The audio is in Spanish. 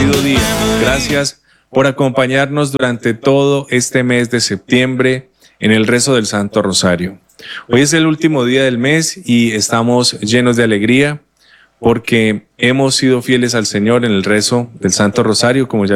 bendecido día. Gracias por acompañarnos durante todo este mes de septiembre en el rezo del Santo Rosario. Hoy es el último día del mes y estamos llenos de alegría porque hemos sido fieles al Señor en el rezo del Santo Rosario, como ya